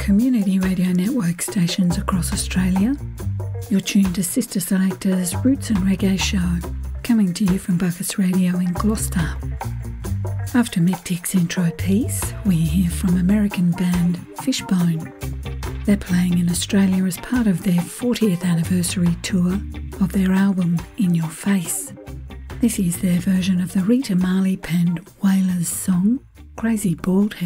community radio network stations across Australia. You're tuned to Sister Selector's Roots and Reggae show, coming to you from Buckets Radio in Gloucester. After Mick Dick's intro piece, we hear from American band Fishbone. They're playing in Australia as part of their 40th anniversary tour of their album In Your Face. This is their version of the Rita Marley penned Wailers song, Crazy Bald Head.